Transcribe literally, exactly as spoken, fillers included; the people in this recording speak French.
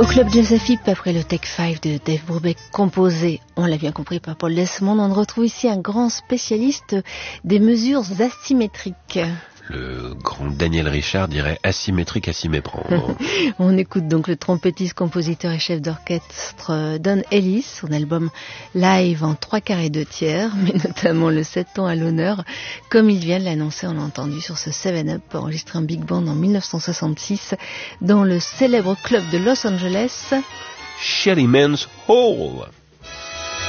Au club Jazz F I P, après le Take five de Dave Brubeck, composé, on l'a bien compris, par Paul Desmond, on retrouve ici un grand spécialiste des mesures asymétriques. Le grand Daniel Richard dirait asymétrique à s'y méprendre. On écoute donc le trompettiste, compositeur et chef d'orchestre Don Ellis, son album live en trois quarts et deux tiers, mais notamment le sept tons à l'honneur. Comme il vient de l'annoncer, on l'a entendu sur ce seven up, enregistré en big band en dix-neuf cent soixante-six, dans le célèbre club de Los Angeles, Sherryman's Hall.